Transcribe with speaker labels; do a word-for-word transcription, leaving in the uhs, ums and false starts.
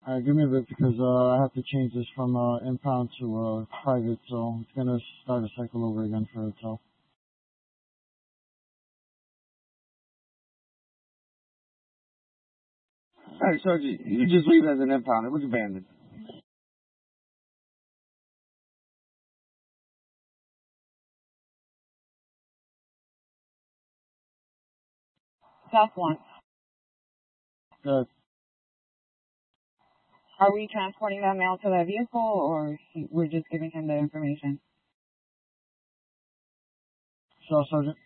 Speaker 1: Alright, give me a bit because uh, I have to change this from uh, impound to uh, private, so it's gonna start a cycle over again for itself. Alright, Sergeant, you just leave it as an impound. It was abandoned.
Speaker 2: South one.
Speaker 1: Good.
Speaker 2: Are we transporting that mail to that vehicle, or he, we're just giving him the information?
Speaker 1: So, Sergeant?